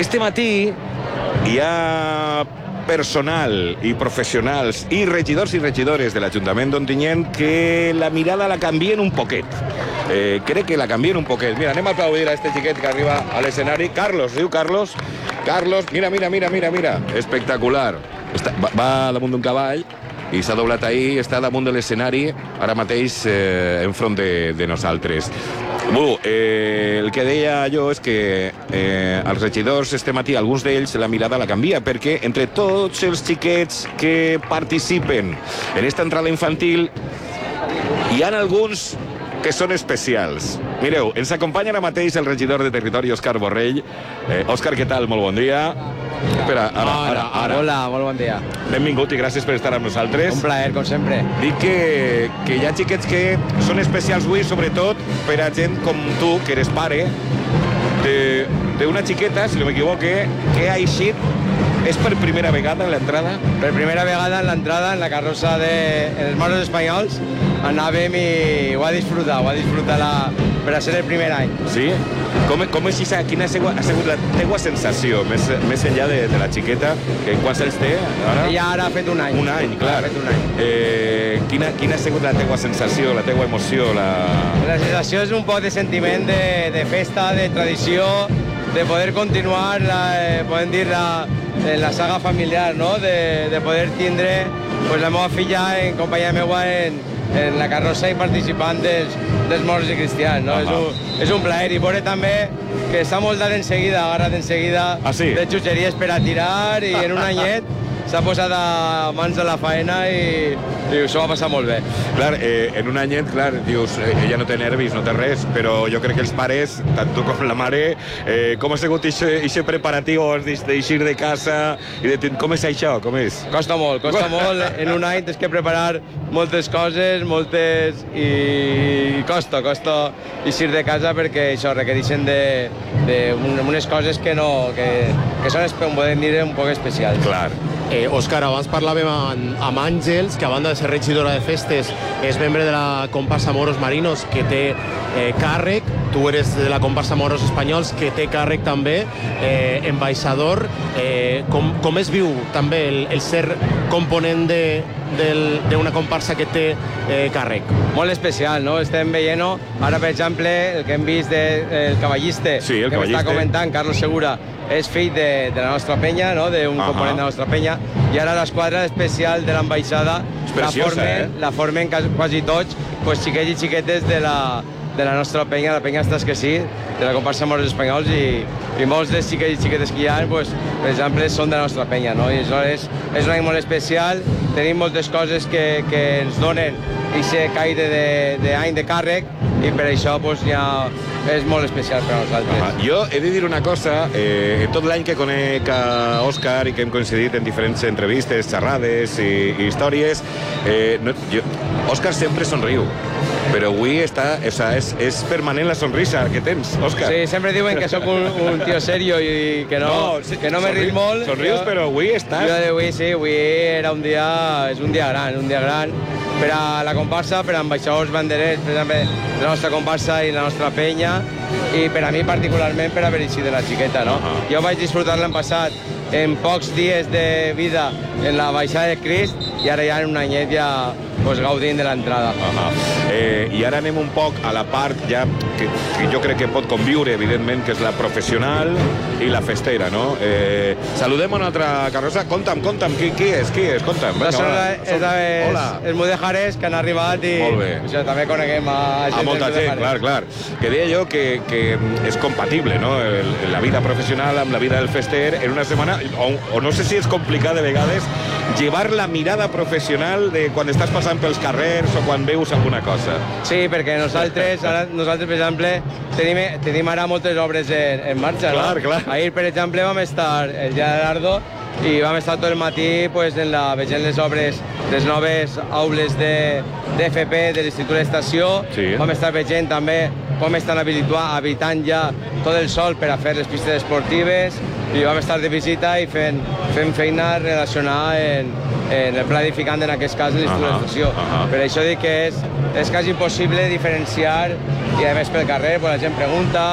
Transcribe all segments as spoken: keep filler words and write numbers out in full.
Este matí hi ha personal i professionals i regidors i regidores de l'Ajuntament d'Ontinyent que la mirada la canvien un poquet. Eh, crec que la canvien un poquet. Mira, anem a aplaudir a este xiquet que arriba a l'escenari. Carlos, diu Carlos. Carlos, mira, mira, mira, mira, mira. Espectacular. Està, va, va damunt d'un cavall i s'ha doblat ahir, està damunt de l'escenari, ara mateix eh, enfront de, de nosaltres. Bueno, eh, el que deia jo és que eh, els regidors este matí, alguns d'ells, la mirada la canvia, perquè entre tots els xiquets que participen en esta entrada infantil hi ha alguns que són especials. Mireu, ens acompanya ara mateix el regidor de Territori, Òscar Borrell. Eh, Òscar, què tal? Molt bon dia. Espera, ara, ara, ara. Hola, molt bon dia. Benvingut i gràcies per estar amb nosaltres. Un plaer, com sempre. Dic que, que hi ha xiquets que són especials avui, sobretot per a gent com tu, que eres pare d'una xiqueta, si no m'equivoque, que ha eixit. És per primera vegada en l'entrada? Per primera vegada en l'entrada, en la carrossa de en els Moros Espanyols, anàvem i ho ha disfrutat, ho ha disfrutat la, per a ser el primer any. Sí? Com, com és això? Quina ha sigut, ha sigut la teua sensació, més, més enllà de, de la xiqueta? Que quants anys té ara? Ja ara ha fet un any. Un any, clar. Ha fet un any. Eh, quina, quina ha sigut la teua sensació, la teua emoció? La, la sensació és un poc de sentiment de, de festa, de tradició, de poder continuar, la, eh, podem dir, la, la saga familiar, no? De, de poder tindre pues, la meva filla en companyia meva en, en la carrossa i participant dels, dels morts i cristians, no? Uh -huh. és, un, és un plaer. I veure també que s'ha moldat en seguida, agarrat en seguida ah, sí? de xutxeries per a tirar i en un anyet s'ha posat a mans de la faena i, i això va passar molt bé. Clar, eh, en un anyet, clar, dius, eh, ella no té nervis, no té res, però jo crec que els pares, tant tu com la mare, eh, com ha sigut aquest preparatiu d'eixir de casa i de... Com és això? Com és? Costa molt, costa molt. En un any tens que preparar moltes coses, moltes... i costa, costa eixir de casa perquè això requereixen de, de unes coses que no... que, que són, com podem dir, un poc especials. Clar. Eh, Òscar, abans parlàvem amb, amb Àngels, que a banda de ser regidora de festes és membre de la comparsa Moros Marinos, que té eh, càrrec. Tu eres de la comparsa Moros Espanyols, que té càrrec també, eh, ambaixador. Eh, com, com es viu també el, el ser component d'una comparsa que té eh, càrrec? Molt especial, no? Estem veient, ara per exemple, el que hem vist del de, cavalliste, sí, el que m'està comentant, Carlos Segura, és fill de, de la nostra penya, no? d'un uh -huh. component de la nostra penya, i ara l'esquadra especial de l'ambaixada la formen, eh? la formen quasi tots pues, xiquets i xiquetes de la, de la nostra penya, la penya Estàs que sí, de la comparsa Moros Espanyols, i, i molts dels xiquets i xiquetes que hi ha, pues, per exemple, són de la nostra penya, no? I això és, és un any molt especial, tenim moltes coses que, que ens donen aquest caire d'any de, de càrrec, i per això pues, ja és molt especial per a nosaltres. Ah, jo he de dir una cosa, eh, tot l'any que conec a Òscar i que hem coincidit en diferents entrevistes, xerrades i, i històries, eh, no, jo, Òscar sempre somriu, però avui està, o sea, és, és permanent la sonrisa que tens, Òscar. Sí, sempre diuen que sóc un, un tio serio i que no, no, sí, que no me ris molt. Somrius, jo, però avui estàs... Jo d'avui sí, avui era un dia, és un dia gran, un dia gran per a la comparsa, per a ambaixadors banderers, per exemple, de la nostra comparsa i la nostra penya, i per a mi particularment per haver eixit de la xiqueta, no? Uh -huh. Jo vaig disfrutar l'any passat en pocs dies de vida en la baixada de Crist i ara ja en un anyet ja pues, gaudint de l'entrada. Uh -huh. eh, I ara anem un poc a la part ja que, que jo crec que pot conviure, evidentment, que és la professional i la festera, no? Eh, saludem una altra carrossa. Conta'm, conta'm, qui, qui és? Qui és? Conta'm. Venga, va. És, és, Hola. Els Mudejares que han arribat i molt bé. Això, també coneguem a, a molta gent, clar, clar. Que deia jo que, que és compatible, no? El, la vida professional amb la vida del fester en una setmana, o, o no sé si és complicat de vegades llevar la mirada professional de quan estàs passant pels carrers o quan veus alguna cosa. Sí, perquè nosaltres, ara, nosaltres per exemple, tenim, tenim ara moltes obres en, en marxa, clar, no? Clar. Ahir, per exemple, vam estar el dia de l'Ardo i vam estar tot el matí pues, en la, veient les obres, les noves aules de, de F P de l'Institut d'Estació. Sí. Vam estar veient també com estan habitant ja tot el sol per a fer les pistes esportives, i vam estar de visita i fent, fent feina relacionada en, en el pla edificant, en aquest cas, de l'Institut uh -huh, d'Estació. Uh -huh. Per això dic que és, és quasi impossible diferenciar, i a més pel carrer pues, la gent pregunta,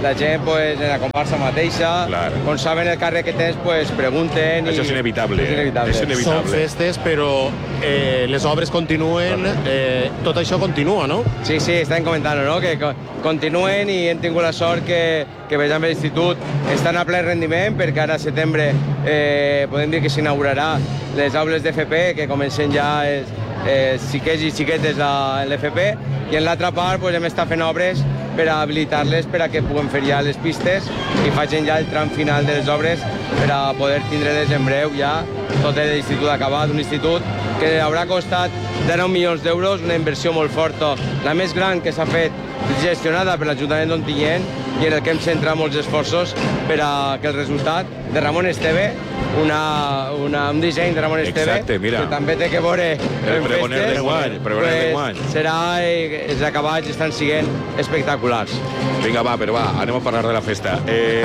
la gent pues, en la comparsa mateixa, Clar. quan saben el càrrec que tens, pues, pregunten. Això i... és inevitable. És inevitable. És inevitable. Són festes, però eh, les obres continuen, eh, tot això continua, no? Sí, sí, estan comentant, no?, que co- continuen i hem tingut la sort que, que per exemple, l'institut estan a ple rendiment, perquè ara a setembre eh, podem dir que s'inaugurarà les aules d'F P, que comencen ja els eh, xiquets i xiquetes a l'F P, i en l'altra part pues, hem estat fent obres per a habilitar-les per a que puguem fer ja les pistes i facin ja el tram final de les obres per a poder tindre-les en breu ja tot l'institut acabat, un institut que haurà costat dinou milions d'euros, una inversió molt forta, la més gran que s'ha fet gestionada per l'Ajuntament d'Ontinyent i en el que hem centrat molts esforços per a que el resultat de Ramon Esteve, una, una, un disseny de Ramon Esteve, Exacte, mira. que també té que veure El en pregoner festes, d'enguany, el pregoner d'enguany. serà, eh, els acabats estan sent espectaculars. Vinga, va, però va, anem a parlar de la festa. Eh,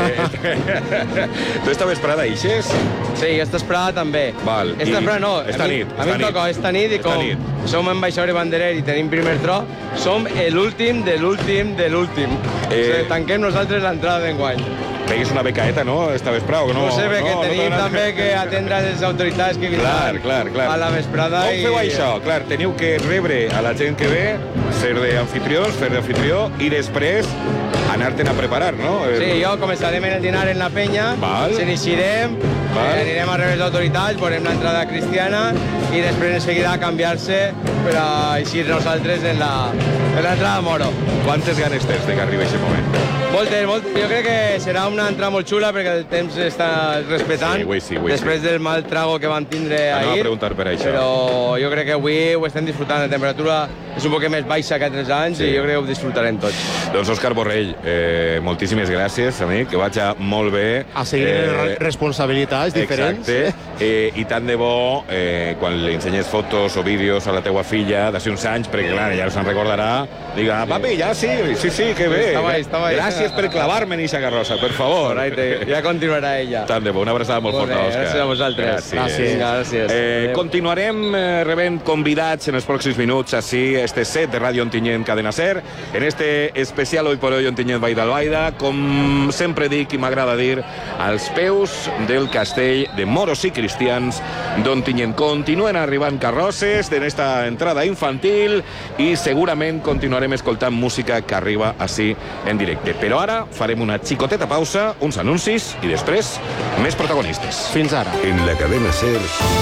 tu estaves parada, Ixes? Sí, esta esperada també. Val, Esta i- esperada no, esta a mi, nit, a mi esta em toca nit. esta nit i Esta com nit. som ambaixador i banderer i tenim primer tro, som l'últim de l'últim de l'últim. Eh. O sigui, tanquem nosaltres l'entrada d'enguany. Veis una becaeta, no? Esta vesprada, o no? No, no sé, perquè no, tenim no, no, també que atendre les autoritats que Clar, vindran clar, clar. a la vesprada. Com i... feu això? Clar, teniu que rebre a la gent que ve, ser d'anfitrions, fer d'anfitrió, i després anar-te'n a preparar, no? Sí, jo començarem en el dinar en la penya, Val. s'iniciarem, Val. eh, anirem a rebre les autoritats, veurem l'entrada cristiana i després en seguida a canviar-se per a eixir nosaltres en la en l'entrada moro. Quantes ganes tens de que arribi aquest moment? Moltes, moltes. Jo crec que serà una entrada molt xula perquè el temps està respetant Sí, avui sí, avui després sí. del mal trago que van tindre Anem a ahir. preguntar per això. Però jo crec que avui ho estem disfrutant. La temperatura és un poc més baixa que altres anys Sí. i jo crec que ho disfrutarem tots. Doncs Òscar Borrell, eh, moltíssimes gràcies, amic, que vaig molt bé. A seguir eh, responsabilitats diferents. Exacte. Eh, I tant de bo, eh, quan li ensenyes fotos o vídeos a la teua filla d'ací uns anys, perquè clar, ja se'n recordarà, diga, papi, ja sí, sí, sí, que bé. Estava ahí, estava ahí. Gràcies per clavar-me en eixa carrossa, per favor. Correcte, ja continuarà ella. Tant de bo, una abraçada molt Molt forta, bé, Òscar. gràcies a vosaltres. Gràcies. Gràcies. Vinga, gràcies. Eh, Adéu. continuarem eh, rebent convidats en els pròxims minuts així, este set de Ràdio Ontinyent Cadena Ser, en este especial Hoy por Hoy Ontinyent Vall d'Albaida, com sempre dic i m'agrada dir, als peus del castell de moros i cristians d'Ontinyent. Continuen arribant carrosses en esta entrada infantil i segurament continuarem escoltant música que arriba així en directe. Però ara farem una xicoteta pausa, uns anuncis i després més protagonistes. Fins ara. En la cadena SER,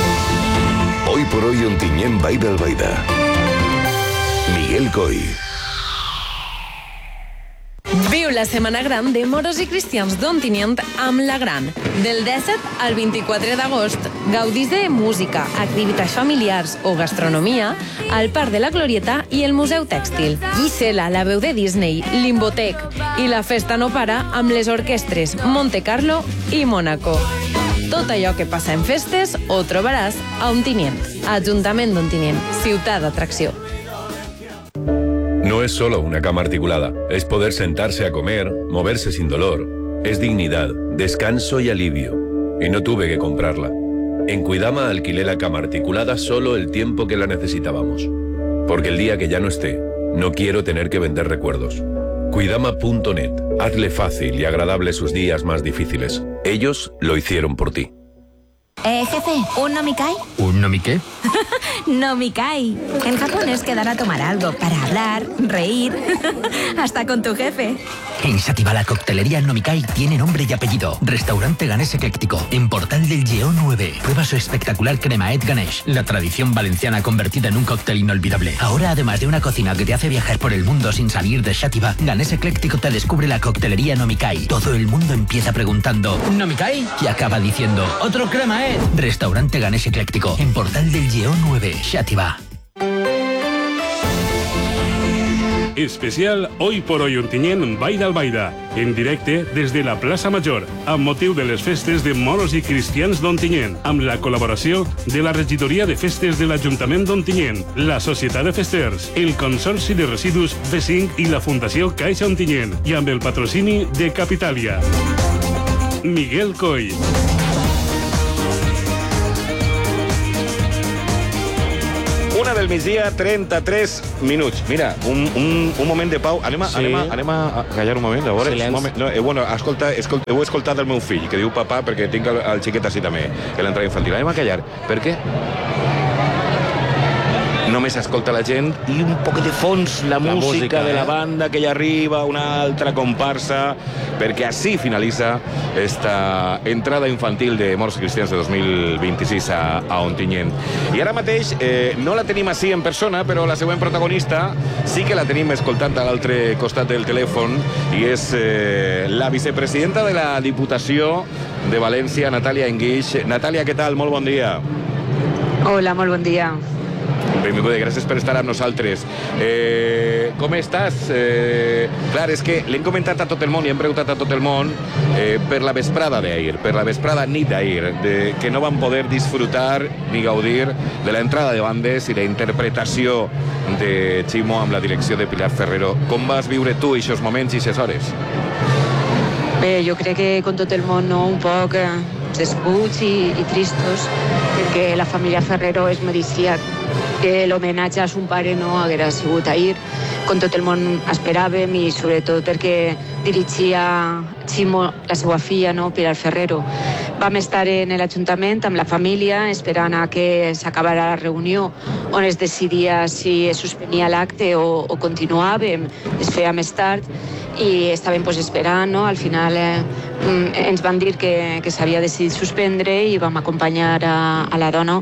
Hoy por Hoy Ontinyent Vall d'Albaida. Miguel Coy. Viu la Setmana Gran de Moros i Cristians d'Ontinyent amb La Gran. Del disset al vint-i-quatre d'agost, gaudís de música, activitats familiars o gastronomia al Parc de la Glorieta i el Museu Tèxtil. Gisela, la veu de Disney, Limbotec i la festa no para amb les orquestres Monte Carlo i Mónaco. Tot allò que passa en festes ho trobaràs a Ontinyent. Ajuntament d'Ontinyent, ciutat d'atracció. No es solo una cama articulada, es poder sentarse a comer, moverse sin dolor. Es dignidad, descanso y alivio. Y no tuve que comprarla. En Cuidama alquilé la cama articulada solo el tiempo que la necesitábamos. Porque el día que ya no esté, no quiero tener que vender recuerdos. Cuidama punto net. Hazle fácil y agradable sus días más difíciles. Ellos lo hicieron por ti. Eh, jefe, ¿un nomikai? ¿Un nomi qué? Nomikai. En Japón es quedar a tomar algo para hablar, reír, hasta con tu jefe. En Shativa la coctelería Nomikai tiene nombre y apellido. Restaurante Ganés Ecléctico, en Portal del Lleó nueve. Prueba su espectacular cremaet Ganesh, la tradición valenciana convertida en un cóctel inolvidable. Ahora, además de una cocina que te hace viajar por el mundo sin salir de Shativa, Ganés Ecléctico te descubre la coctelería Nomikai. Todo el mundo empieza preguntando ¿Nomikai? Y acaba diciendo ¡otro cremaet! Restaurante Ganés Ecléctico, en Portal del Lleó nueve, Shativa. Especial Hoy por Hoy Ontinyent Vall d'Albaida, en directe des de la plaça Major, amb motiu de les festes de moros i cristians d'Ontinyent, amb la col·laboració de la Regidoria de Festes de l'Ajuntament d'Ontinyent, la Societat de Festers, el Consorci de Residus B cinc i la Fundació Caixa Ontinyent, i amb el patrocini de Capitalia. Miguel Coy. Una del del migdia, trenta-tres minuts. Mira, un, un, un moment de pau. Anem a, Sí. anem a, anem a callar un moment, a veure. Silenci. Un moment. No, eh, bueno, escolta, escolta, heu escoltat el meu fill, que diu papà, perquè tinc el, el xiquet així també, que l'entrada infantil. Anem a callar. Per què? Només escolta la gent i un poc de fons la, La música, música, de la eh? banda que ja arriba, una altra comparsa, perquè així finalitza esta entrada infantil de Moros i Cristians de dos mil vint-i-sis a, a Ontinyent. I ara mateix eh, no la tenim així en persona, però la següent protagonista sí que la tenim escoltant a l'altre costat del telèfon i és eh, la vicepresidenta de la Diputació de València, Natàlia Enguix. Natàlia, què tal? Molt bon dia. Hola, molt bon dia. Benvinguda, gràcies per estar amb nosaltres. Eh, com estàs? Eh, clar, és que l'hem comentat a tot el món i hem preguntat a tot el món eh, per la vesprada d'ahir, per la vesprada nit d'ahir, de, que no van poder disfrutar ni gaudir de l'entrada de bandes i la interpretació de Ximo amb la direcció de Pilar Ferrero. Com vas viure tu aquests moments i aquestes hores? Bé, jo crec que com tot el món, no, un poc eh, desputs i, i tristos, perquè la família Ferrero es mereixia que l'homenatge a son pare no haguera sigut ahir, com tot el món esperàvem, i sobretot perquè dirigia Ximo, la seva filla, no, Pilar Ferrero. Vam estar en l'Ajuntament amb la família esperant a que s'acabara la reunió on es decidia si es suspenia l'acte o, o continuàvem, es feia més tard, i estàvem pues, esperant, no? Al final eh, ens van dir que, que s'havia decidit suspendre i vam acompanyar a, a la dona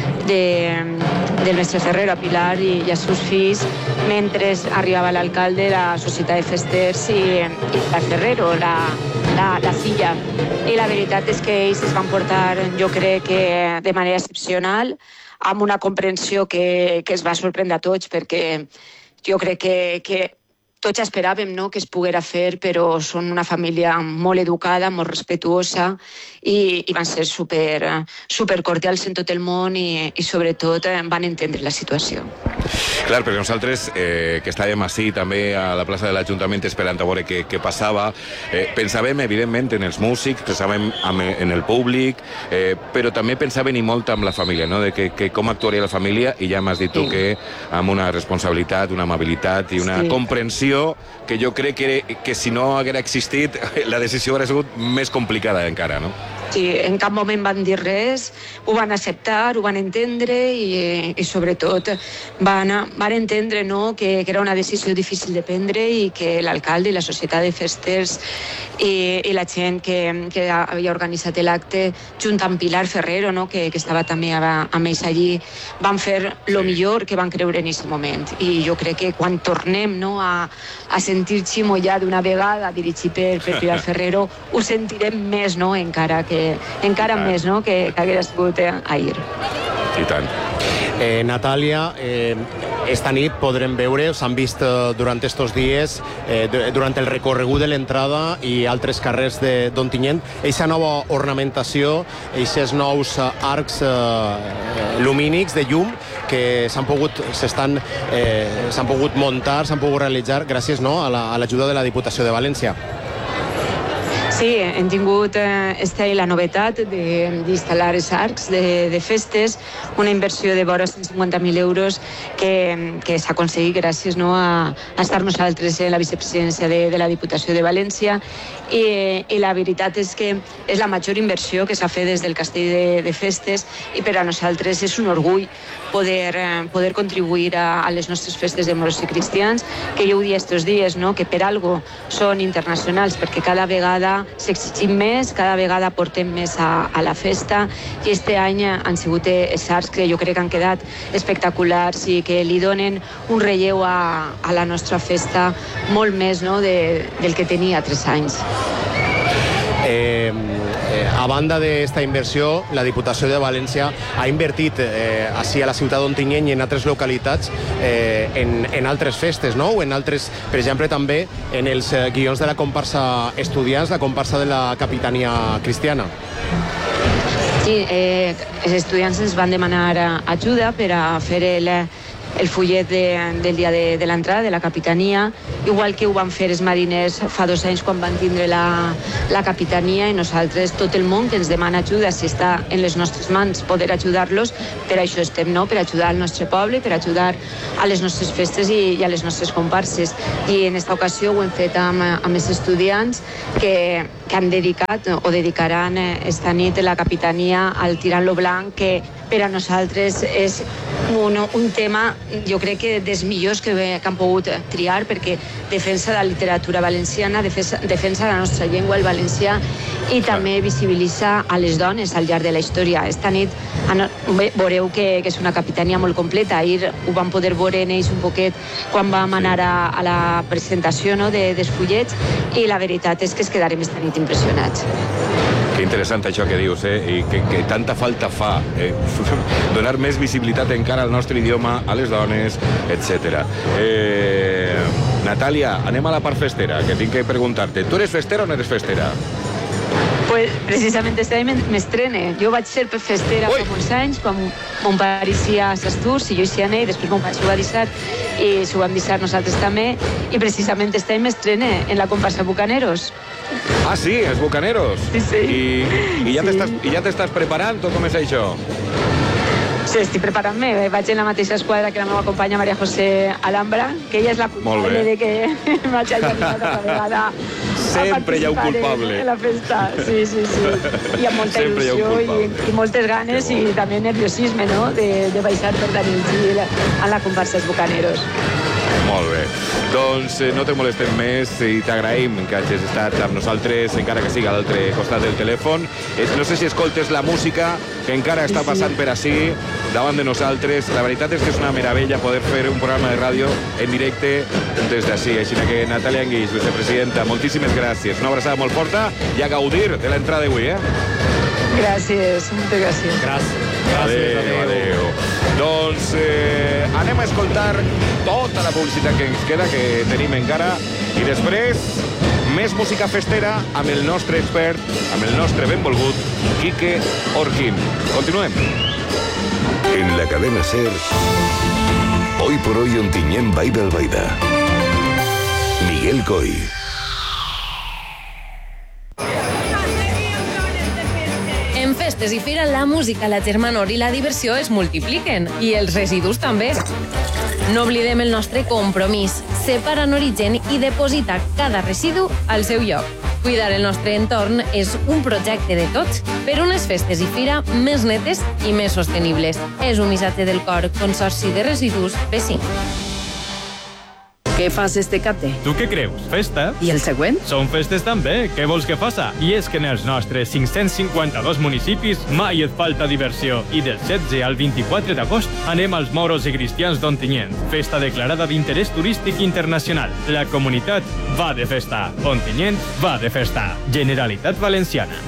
de, del mestre Ferrero, a Pilar i, i als seus fills, mentre arribava l'alcalde, la Societat de Festers i, i la Ferrero, la, la, la filla. I la veritat és que ells es van portar, jo crec que de manera excepcional, amb una comprensió que, que es va sorprendre a tots, perquè jo crec que, que tots esperàvem, no, que es poguera fer, però són una família molt educada, molt respetuosa i, i van ser super, super cordials en tot el món i, i sobretot van entendre la situació. Clar, perquè nosaltres, eh, que estàvem així també a la plaça de l'Ajuntament esperant a veure què, què passava, eh, pensàvem evidentment en els músics, pensàvem en el públic, eh, però també pensàvem i molt amb la família, no? De que, que com actuaria la família, i ja m'has dit tu sí. que amb una responsabilitat, una amabilitat i una sí. comprensió que jo crec que, que si no haguera existit la decisió hauria sigut més complicada encara, no? Sí, en cap moment van dir res, ho van acceptar, ho van entendre i, i sobretot van, van entendre, no, que, que era una decisió difícil de prendre i que l'alcalde i la Societat de Festers i, i la gent que, que havia organitzat l'acte junt amb Pilar Ferrero, no, que, que estava també amb ells allí, van fer el millor que van creure en aquest moment. I jo crec que quan tornem, no, a, a sentir Ximo ja d'una vegada dirigit per, per Pilar Ferrero, ho sentirem més, no, encara que encara més, no?, que, que hagués sigut eh, ahir. I tant. Eh, Natàlia, eh, esta nit podrem veure, s'han vist eh, durant estos dies, eh, durant el recorregut de l'entrada i altres carrers d'Ontinyent, aquesta nova ornamentació, aquests nous eh, arcs eh, lumínics de llum que s'han pogut, s'estan, eh, s'han pogut muntar, s'han pogut realitzar gràcies, no, a la, a l'ajuda de la Diputació de València. Sí, hem tingut eh, esta la novetat d'instal·lar els arcs de, de festes, una inversió de vora cent cinquanta mil euros que, que s'ha aconseguit gràcies, no, a, a estar nosaltres en la vicepresidència de, de la Diputació de València i, i la veritat és que és la major inversió que s'ha fet des del Castell de, de Festes i per a nosaltres és un orgull poder, eh, poder contribuir a, a les nostres festes de moros i cristians, que jo ho dia estos dies, no, que per algo són internacionals, perquè cada vegada s'exigim més, cada vegada portem més a, a la festa i este any han sigut els arcs que jo crec que han quedat espectaculars i que li donen un relleu a, a la nostra festa molt més, no, de, del que tenia tres anys. Eh, eh, a banda d'esta inversió, la Diputació de València ha invertit eh, així a la ciutat d'Ontinyent i en altres localitats eh, en, en altres festes, no? O en altres, per exemple, també en els eh, guions de la comparsa Estudiants, la comparsa de la Capitania Cristiana. Sí, eh, els estudiants ens van demanar ajuda per a fer el, el fullet de, del dia de, de l'entrada, de la capitania, igual que ho van fer els mariners fa dos anys quan van tindre la, la capitania, i nosaltres, tot el món que ens demana ajuda, si està en les nostres mans poder ajudar-los, per això estem, no? Per ajudar al nostre poble, per ajudar a les nostres festes i, i a les nostres comparses. I en aquesta ocasió ho hem fet amb, amb els estudiants que, que han dedicat o dedicaran esta nit la capitania al Tirant lo Blanc, que per a nosaltres és un, un tema, jo crec que dels millors que, que han pogut triar, perquè defensa la literatura valenciana, defensa, defensa la nostra llengua, el valencià, i també visibilitza a les dones al llarg de la història. Esta nit veureu que, que és una capitania molt completa. Ahir ho vam poder veure en ells un poquet quan vam anar a, a la presentació, no, de, dels fullets, i la veritat és que es quedarem esta nit impressionats. Que interessant això que dius, eh? I que, que tanta falta fa, eh? Donar més visibilitat encara al nostre idioma, a les dones, etcètera. Eh, Natàlia, anem a la part festera, que tinc que preguntar-te. Tu eres festera o no eres festera? Pues precisament este any m'estrene. Jo vaig ser festera fa molts anys, quan mon pare eixia a Sasturs i jo eixia a i després mon pare s'ho va deixar i s'ho vam deixar nosaltres també, i precisament este any m'estrene en la comparsa Bucaneros. Ah, sí, els Bucaneros? Sí, sí. I, i ja sí. t'estàs i ja t'estàs preparant o com és això? Sí, estic preparant-me. Vaig en la mateixa esquadra que la meva companya Maria José Alhambra, que ella és la culpable de que m'hagi animat a la vegada sempre hi ha un culpable. En la festa, sí, sí, sí. I amb molta sempre il·lusió i, i moltes ganes i també nerviosisme, no?, de, de baixar per Danilgil a la comparsa Els Bucaneros. Molt bé. Doncs eh, no te molestem més i t'agraïm que hagis estat amb nosaltres, encara que siga a l'altre costat del telèfon. Eh, no sé si escoltes la música que encara està passant per ací, davant de nosaltres. La veritat és que és una meravella poder fer un programa de ràdio en directe des d'ací. Així que Natàlia Anguix, vicepresidenta, moltíssimes gràcies. Una abraçada molt forta i a gaudir de l'entrada d'avui, eh? Gràcies, moltes gràcies. Gràcies. Adéu, adéu. adéu. Doncs eh, anem a escoltar tota la publicitat que ens queda, que tenim encara, i després més música festera amb el nostre expert, amb el nostre benvolgut Quique Orquín. Continuem. En la cadena SER, hoy por hoy Ontinyent Baida Albaida. Miguel Coy. En festes i fira, la música, la germanor i la diversió es multipliquen, i els residus també. No oblidem el nostre compromís, separar en origen i depositar cada residu al seu lloc. Cuidar el nostre entorn és un projecte de tots per unes festes i fira més netes i més sostenibles. És un missatge del cor Consorci de Residus B cinc. Què fas este capte? Tu què creus? Festa? I el següent? Són festes també. Què vols que faça? I és que en els nostres cinc-cents cinquanta-dos municipis mai et falta diversió. I del setze al vint-i-quatre d'agost anem als Moros i Cristians d'Ontinyent. Festa declarada d'interès turístic internacional. La comunitat va de festa. Ontinyent va de festa. Generalitat Valenciana.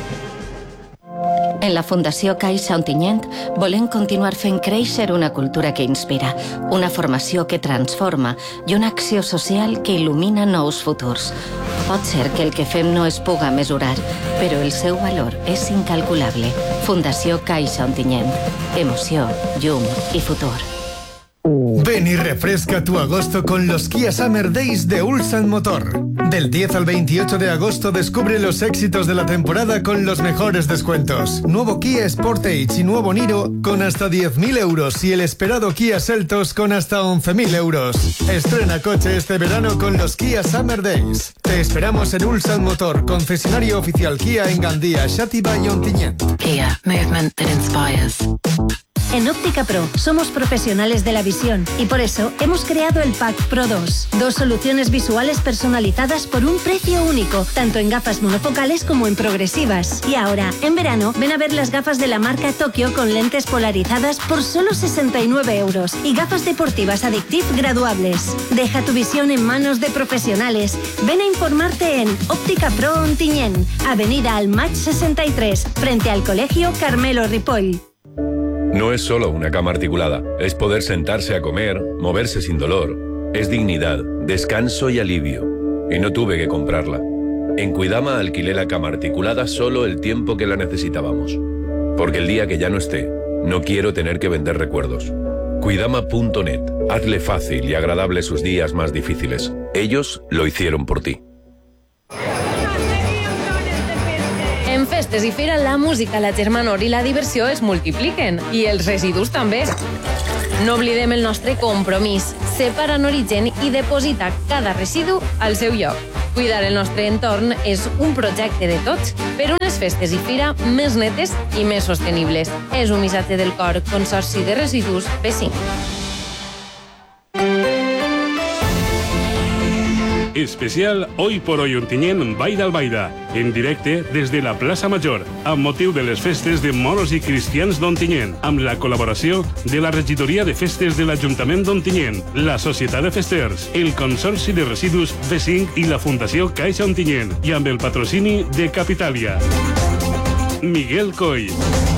En la Fundació Caixa Ontinyent volem continuar fent créixer una cultura que inspira, una formació que transforma i una acció social que il·lumina nous futurs. Pot ser que el que fem no es puga mesurar, però el seu valor és incalculable. Fundació Caixa Ontinyent. Emoció, llum i futur. Ven y refresca tu agosto con los Kia Summer Days de Ulsan Motor. Del diez al veintiocho de agosto descubre los éxitos de la temporada con los mejores descuentos. Nuevo Kia Sportage y nuevo Niro con hasta diez mil euros y el esperado Kia Seltos con hasta once mil euros. Estrena coche este verano con los Kia Summer Days. Te esperamos en Ulsan Motor, concesionario oficial Kia en Gandía, Xàtiva y Ontinyent. Kia, movement that inspires. En Óptica Pro somos profesionales de la visión y por eso hemos creado el Pack Pro dos. Dos soluciones visuales personalizadas por un precio único, tanto en gafas monofocales como en progresivas. Y ahora, en verano, ven a ver las gafas de la marca Tokio con lentes polarizadas por solo sesenta y nueve euros y gafas deportivas Addictive graduables. Deja tu visión en manos de profesionales. Ven a informarte en Óptica Pro Ontinyent, Avenida Almach sesenta y tres, frente al Colegio Carmelo Ripoll. No es solo una cama articulada, es poder sentarse a comer, moverse sin dolor. Es dignidad, descanso y alivio. Y no tuve que comprarla. En Cuidama alquilé la cama articulada solo el tiempo que la necesitábamos. Porque el día que ya no esté, no quiero tener que vender recuerdos. Cuidama punto net. Hazle fácil y agradable sus días más difíciles. Ellos lo hicieron por ti. En festes i fira, la música, la germanor i la diversió es multipliquen. I els residus també. No oblidem el nostre compromís. Separa en origen i deposita cada residu al seu lloc. Cuidar el nostre entorn és un projecte de tots per unes festes i fira més netes i més sostenibles. És un missatge del cor Consorci de Residus B cinc. Especial Hoy por Hoy Ontinyent Vall d'Albaida, en directe des de la plaça Major, amb motiu de les festes de moros i cristians d'Ontinyent, amb la col·laboració de la Regidoria de Festes de l'Ajuntament d'Ontinyent, la Societat de Festers, el Consorci de Residus B cinc i la Fundació Caixa Ontinyent, i amb el patrocini de Capitalia. Miguel Coy.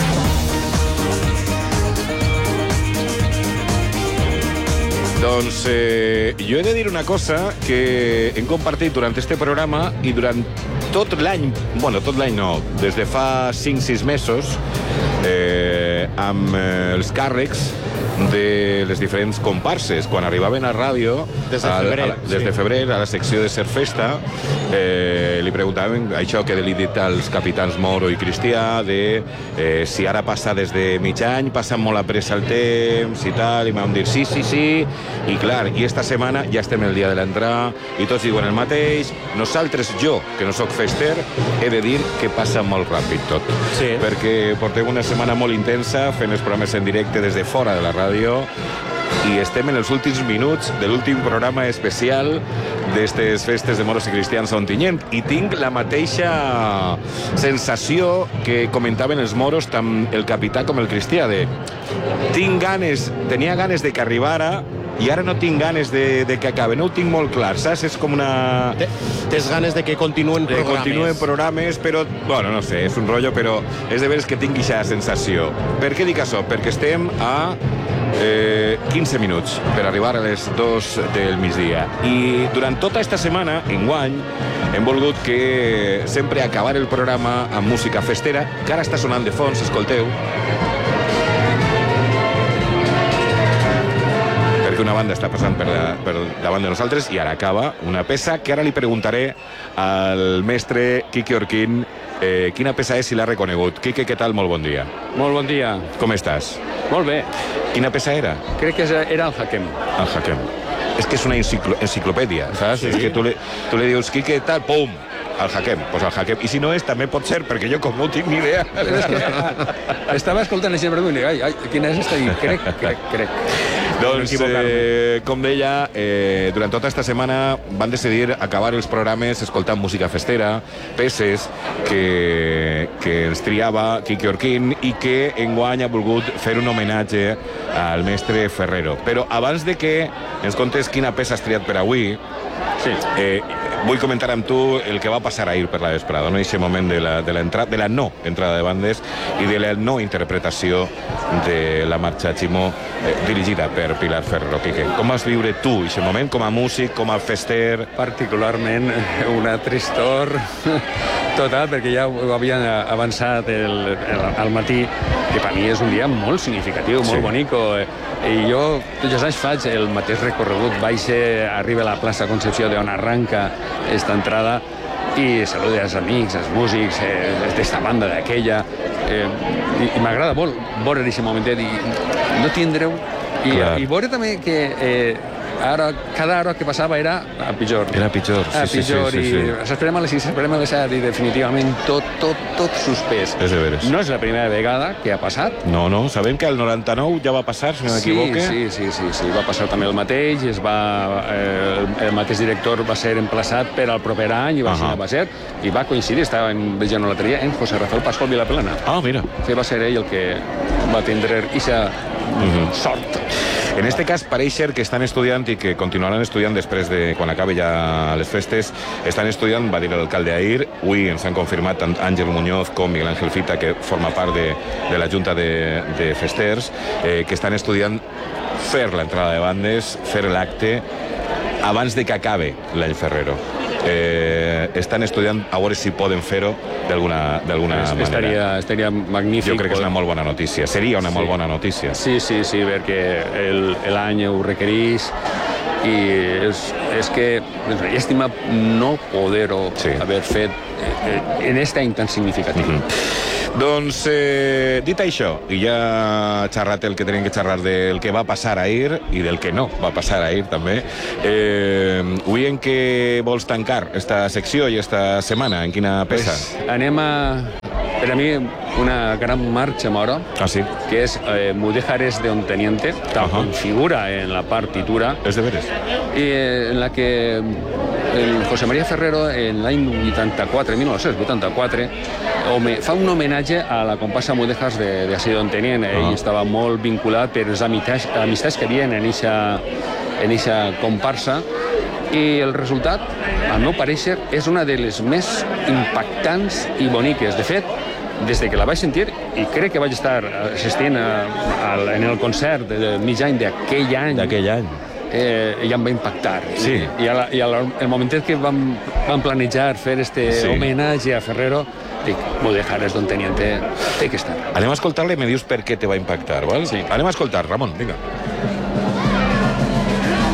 Doncs eh, jo he de dir una cosa que hem compartit durant este programa i durant tot l'any, bueno, tot l'any no, des de fa cinc sis mesos, eh, amb eh, els càrrecs de les diferents comparses. Quan arribaven a ràdio, des de febrer, a, a, des de febrer a la secció de Ser Festa, eh, li preguntaven això que li dit als capitans Moro i Cristià, de eh, si ara passa des de mig any, passa molt a pressa el temps i tal, i m'han dit sí, sí, sí, i clar, i esta setmana ja estem el dia de l'entrada, i tots diuen el mateix. Nosaltres, jo, que no sóc fester, he de dir que passa molt ràpid tot. Sí. Perquè portem una setmana molt intensa, fent els programes en directe des de fora de la ràdio, i estem en els últims minuts de l'últim programa especial d'estes festes de moros i cristians a Ontinyent, i tinc la mateixa sensació que comentaven els moros, tant el capità com el cristià, de tinc ganes, tenia ganes de que arribara i ara no tinc ganes de, de que acabe, no ho tinc molt clar, saps? És com una... Tens ganes de que continuen de programes. continuen programes, però, bueno, no sé, és un rotllo, però és de veres que tinc aquesta sensació. Per què dic això? Perquè estem a eh, quinze minuts per arribar a les dos del migdia. I durant tota esta setmana, enguany, hem volgut que sempre acabar el programa amb música festera, que ara està sonant de fons, escolteu. Perquè una banda està passant per, per davant de nosaltres i ara acaba una peça que ara li preguntaré al mestre Quique Orquín eh, quina peça és, si l'ha reconegut. Quique, què tal? Molt bon dia. Molt bon dia. Com estàs? Molt bé. Quina peça era? Crec que era el Hakem. El Hakem. És que és una enciclo enciclopèdia, saps? Sí. És que tu li, tu li dius, Quique, tal, pum, el Hakem. Pues el Hakem. I si no és, també pot ser, perquè jo com no tinc ni idea. Però és que estava escoltant això i dic, ai, ai, quina és esta? I crec, crec, crec. Doncs, eh, com deia, eh, durant tota aquesta setmana van decidir acabar els programes escoltant música festera, peces que, que ens triava Quique Orquín i que enguany ha volgut fer un homenatge al mestre Ferrero. Però abans de que ens contes quina peça has triat per avui, sí. eh, vull comentar amb tu el que va passar ahir per la vesprada, no? Aquest moment de la, de la, entrada, de la no entrada de bandes i de la no interpretació de la marxa Ximó eh, dirigida per Pilar Ferrero. Quique, com vas viure tu aquest moment, com a músic, com a fester? Particularment una tristor total, perquè ja ho havien avançat el, el, al matí, que per mi és un dia molt significatiu, molt sí. bonico. I jo tots els anys faig el mateix recorregut, baixe, arriba a la plaça Concepció, d'on arranca esta entrada, i saluda als amics, als músics, eh, d'esta banda, d'aquella, eh, i, i m'agrada molt veure aquest momentet i no tindreu, i, i veure també que eh, ara, cada hora que passava era a pitjor. Era a pitjor, sí, a pitjor, sí, sí, sí, sí. I s'esperem a les sis, s'esperem a les set, i definitivament tot, tot, tot suspès. És de veres. No és la primera vegada que ha passat. No, no, sabem que el noranta-nou ja va passar, si no m'equivoque. Sí, sí, sí, sí, sí, va passar també el mateix, es va, eh, el mateix director va ser emplaçat per al proper any, i va, uh -huh. va ser, i va coincidir, estava en veient la tria, en José Rafael Pascual Vilaplana. Ah, mira. Sí, va ser ell el que va tindre aquesta uh -huh. sort. En este cas, pareix ser que estan estudiant i que continuaran estudiant després de, quan acabi ja les festes, estan estudiant, va dir l'alcalde ahir, avui ens han confirmat tant Àngel Muñoz com Miguel Ángel Fita, que forma part de, de la Junta de, de Festers, eh, que estan estudiant fer l'entrada de bandes, fer l'acte, abans de que acabe l'any Ferrero. eh, estan estudiant a veure si poden fer-ho d'alguna manera. Estaria, estaria magnífic. Jo crec que és una molt bona notícia. Seria una molt bona notícia. Sí, sí, sí, perquè l'any ho requereix i és, és que és una llàstima no poder-ho sí. haver fet en aquest any tan significatiu. Mm-hmm. Doncs, eh, dit això, i ja ha xerrat el que tenim que xerrar del que va passar ahir i del que no va passar ahir també, eh, avui en què vols tancar esta secció i esta setmana? En quina peça? Pues anem a... Per a mi, una gran marxa mora, ah, sí? que és eh, Mudéjares de Onteniente, tal uh-huh. com figura en la partitura. És de veres. I eh, en la que el José María Ferrero, en l'any vuitanta-quatre, mil nou-cents vuitanta-quatre, home, fa un homenatge a la comparsa Mudéjares de, de Así d'Ontenient. Ell uh-huh. estava molt vinculat per les amistats, amistats que havien en eixa comparsa, i el resultat, al meu parèixer, és una de les més impactants i boniques. De fet, des de que la vaig sentir, i crec que vaig estar assistint a, a, en el concert de mig any d'aquell any, d'aquell any. Eh, ja em va impactar. Sí. I, a la, i al el momentet que vam, vam planejar fer este sí. homenatge a Ferrero, dic, Mudéjares d'Onteniente té que estar. Anem a escoltar-la i me dius per què te va impactar, val? Sí. Anem a escoltar, Ramon, vinga.